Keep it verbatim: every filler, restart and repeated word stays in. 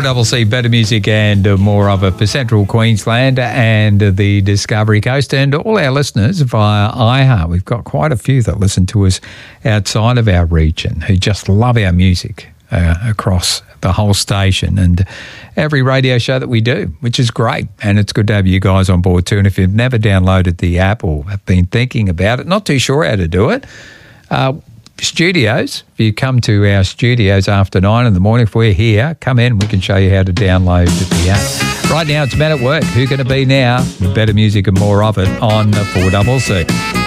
four C Better Music and more of it for Central Queensland and the Discovery Coast, and all our listeners via iHeart. We've got quite a few that listen to us outside of our region who just love our music uh, across the whole station and every radio show that we do, which is great. And it's good to have you guys on board too. And if you've never downloaded the app or have been thinking about it, not too sure how to do it, uh, studios, if you come to our studios after nine in the morning, if we're here, come in, we can show you how to download the app. Right now, it's Men at Work. Who Can It Be Now? With better music and more of it on four C C.